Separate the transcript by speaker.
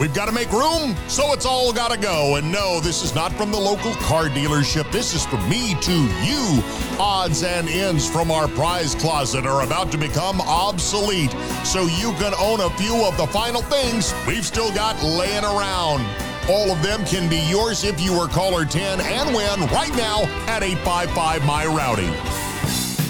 Speaker 1: We've got to make room, so it's all got to go. And no, this is not from the local car dealership. This is from me to you. Odds and ends from our prize closet are about to become obsolete, so you can own a few of the final things we've still got laying around. All of them can be yours if you are caller 10 and win right now at 855 My Rowdy.